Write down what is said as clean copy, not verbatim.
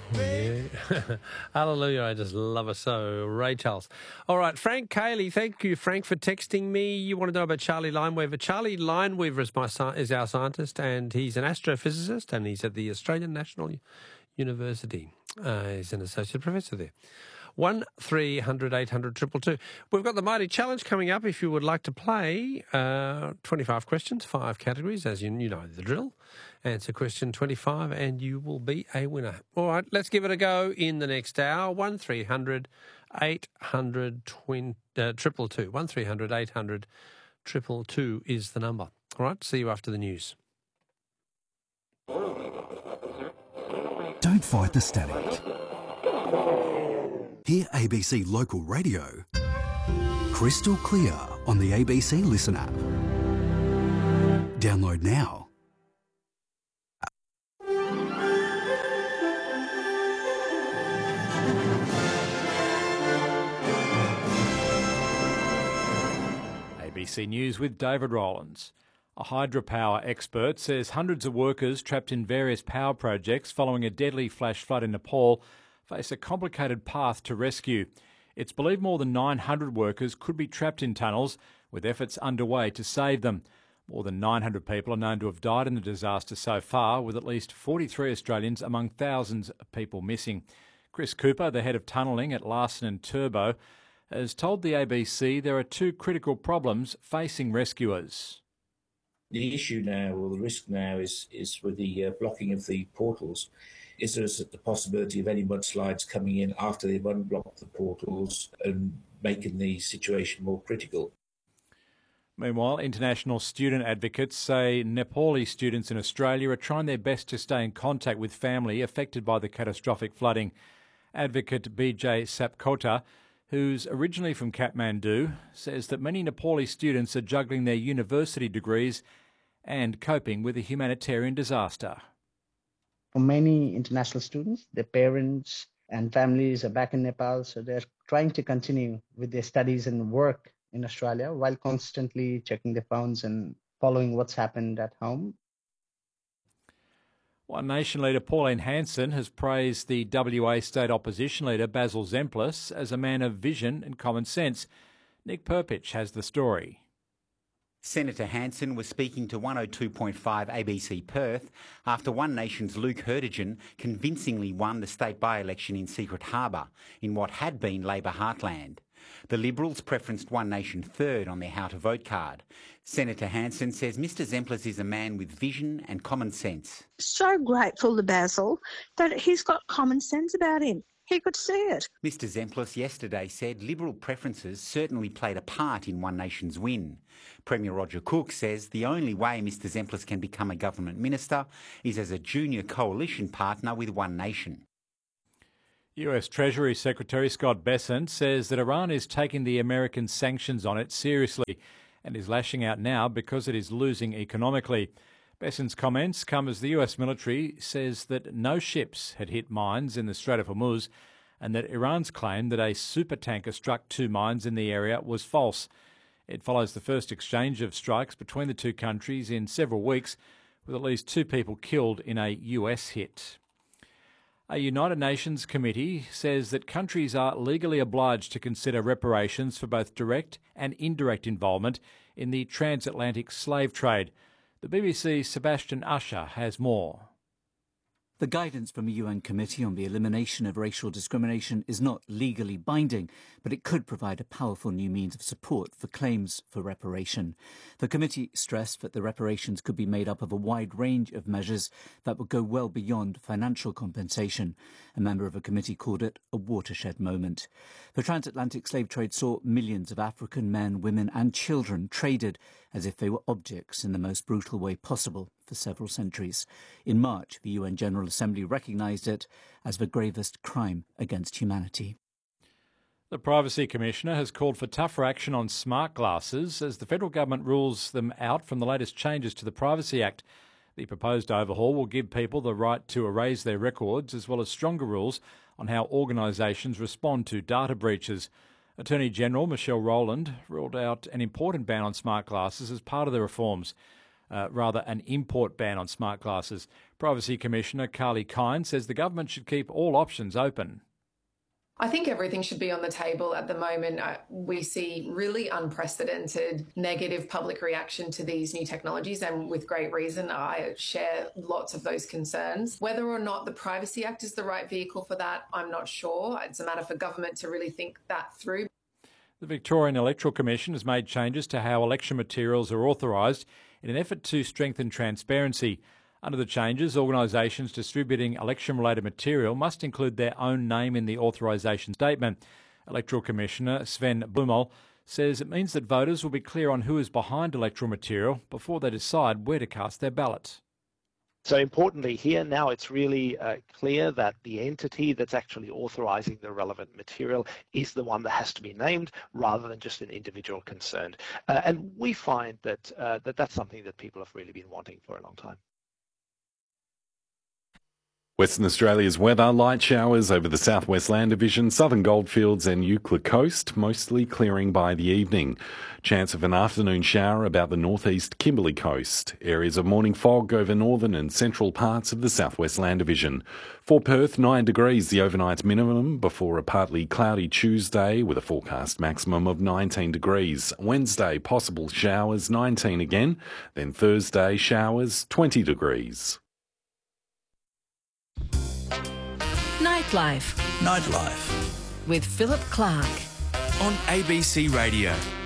Yeah. Hallelujah. I just love her so. Ray Charles. All right. Frank Cayley. Thank you, Frank, for texting me. You want to know about Charlie Lineweaver. Charlie Lineweaver is our scientist, and he's an astrophysicist, and he's at the Australian National University. He's an associate professor there. 1300 800 222. We've got the Mighty Challenge coming up if you would like to play. 25 questions, 5 categories, as you know the drill. Answer question 25 and you will be a winner. All right, let's give it a go in the next hour. 1300 800 222. 1300 800 222 is the number. All right, see you after the news. Don't fight the static. Hear ABC Local Radio crystal clear on the ABC Listen app. Download now. ABC News with David Rowlands. A hydropower expert says hundreds of workers trapped in various power projects following a deadly flash flood in Nepal face a complicated path to rescue. It's believed more than 900 workers could be trapped in tunnels, with efforts underway to save them. More than 900 people are known to have died in the disaster so far, with at least 43 Australians among thousands of people missing. Chris Cooper, the head of tunnelling at Larsen & Turbo, has told the ABC there are 2 critical problems facing rescuers. The issue now, or the risk now, is with the blocking of the portals. Is there the possibility of any mudslides coming in after they've unblocked the portals and making the situation more critical? Meanwhile, international student advocates say Nepali students in Australia are trying their best to stay in contact with family affected by the catastrophic flooding. Advocate BJ Sapkota, who's originally from Kathmandu, says that many Nepali students are juggling their university degrees and coping with a humanitarian disaster. For many international students, their parents and families are back in Nepal, so they're trying to continue with their studies and work in Australia while constantly checking their phones and following what's happened at home. One Nation leader Pauline Hanson has praised the WA state opposition leader Basil Zemplis as a man of vision and common sense. Nick Perpich has the story. Senator Hanson was speaking to 102.5 ABC Perth after One Nation's Luke Hurtigan convincingly won the state by-election in Secret Harbour in what had been Labor heartland. The Liberals preferenced One Nation third on their how to vote card. Senator Hanson says Mr Zemplis is a man with vision and common sense. So grateful to Basil that he's got common sense about him. He could see it. Mr Zemplis yesterday said Liberal preferences certainly played a part in One Nation's win. Premier Roger Cook says the only way Mr Zemplis can become a government minister is as a junior coalition partner with One Nation. US Treasury Secretary Scott Bessent says that Iran is taking the American sanctions on it seriously and is lashing out now because it is losing economically. Bessent's comments come as the US military says that no ships had hit mines in the Strait of Hormuz and that Iran's claim that a supertanker struck 2 mines in the area was false. It follows the first exchange of strikes between the 2 countries in several weeks, with at least 2 people killed in a US hit. A United Nations committee says that countries are legally obliged to consider reparations for both direct and indirect involvement in the transatlantic slave trade. The BBC's Sebastian Usher has more. The guidance from a UN committee on the elimination of racial discrimination is not legally binding, but it could provide a powerful new means of support for claims for reparation. The committee stressed that the reparations could be made up of a wide range of measures that would go well beyond financial compensation. A member of a committee called it a watershed moment. The transatlantic slave trade saw millions of African men, women and children traded as if they were objects in the most brutal way possible for several centuries. In March, the UN General Assembly recognised it as the gravest crime against humanity. The Privacy Commissioner has called for tougher action on smart glasses as the federal government rules them out from the latest changes to the Privacy Act. The proposed overhaul will give people the right to erase their records, as well as stronger rules on how organisations respond to data breaches. Attorney General Michelle Rowland ruled out an important ban on smart glasses as part of the reforms. rather an import ban on smart glasses. Privacy Commissioner Carly Kine says the government should keep all options open. I think everything should be on the table at the moment. We see really unprecedented negative public reaction to these new technologies, and with great reason. I share lots of those concerns. Whether or not the Privacy Act is the right vehicle for that, I'm not sure. It's a matter for government to really think that through. The Victorian Electoral Commission has made changes to how election materials are authorised in an effort to strengthen transparency. Under the changes, organisations distributing election-related material must include their own name in the authorisation statement. Electoral Commissioner Sven Blumel says it means that voters will be clear on who is behind electoral material before they decide where to cast their ballot. So importantly here now it's really clear that the entity that's actually authorising the relevant material is the one that has to be named rather than just an individual concerned. And we find that that's something that people have really been wanting for a long time. Western Australia's weather, light showers over the southwest land division, southern goldfields and Euclid coast, mostly clearing by the evening. Chance of an afternoon shower about the northeast Kimberley coast. Areas of morning fog over northern and central parts of the southwest land division. For Perth, 9 degrees the overnight minimum before a partly cloudy Tuesday with a forecast maximum of 19 degrees. Wednesday, possible showers, 19 again. Then Thursday, showers, 20 degrees. Nightlife. Nightlife. With Philip Clark. On ABC Radio.